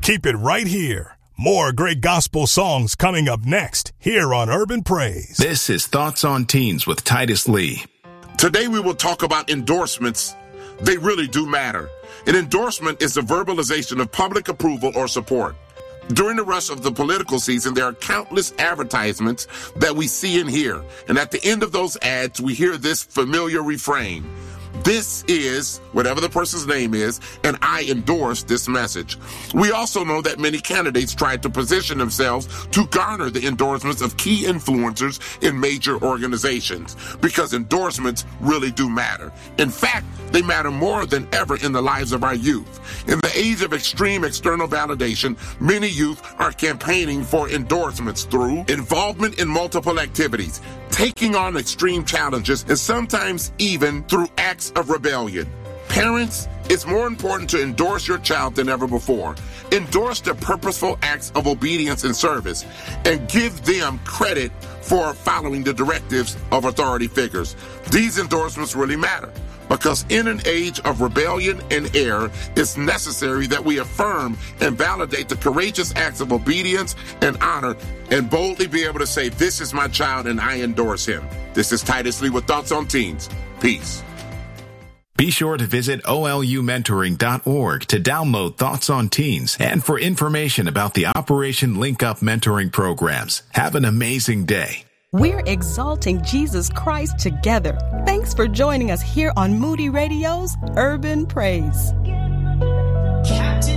Keep it right here. More great gospel songs coming up next here on Urban Praise. This is Thoughts on Teens with Titus Lee. Today we will talk about endorsements. They really do matter. An endorsement is the verbalization of public approval or support. During the rush of the political season, there are countless advertisements that we see and hear. And at the end of those ads, we hear this familiar refrain. This is, whatever the person's name is, and I endorse this message. We also know that many candidates tried to position themselves to garner the endorsements of key influencers in major organizations, because endorsements really do matter. In fact, they matter more than ever in the lives of our youth. In the age of extreme external validation, many youth are campaigning for endorsements through involvement in multiple activities, taking on extreme challenges, and sometimes even through acts of rebellion. Parents, it's more important to endorse your child than ever before. Endorse their purposeful acts of obedience and service, and give them credit for following the directives of authority figures. These endorsements really matter, because in an age of rebellion and error, it's necessary that we affirm and validate the courageous acts of obedience and honor, and boldly be able to say, this is my child and I endorse him. This is Titus Lee with Thoughts on Teens. Peace. Be sure to visit olumentoring.org to download Thoughts on Teens and for information about the Operation Link Up mentoring programs. Have an amazing day. We're exalting Jesus Christ together. Thanks for joining us here on Moody Radio's Urban Praise.